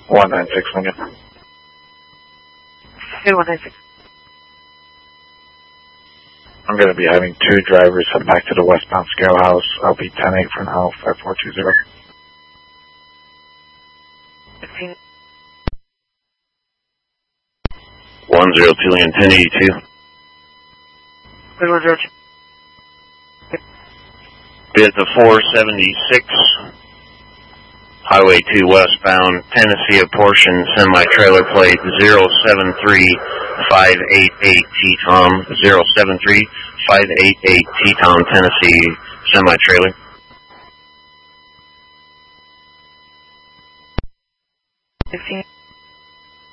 196 Lincoln. Good 196. I'm going to be having 2 drivers head back to the westbound scale house. I'll be 10-8 for now, 5420. 15. 102 Lincoln 1082. Good 102. Be at the 476 Highway 2 westbound, Tennessee, a portion, semi-trailer plate 073588 T-Tom, 073588 T-Tom, Tennessee, semi-trailer. 15.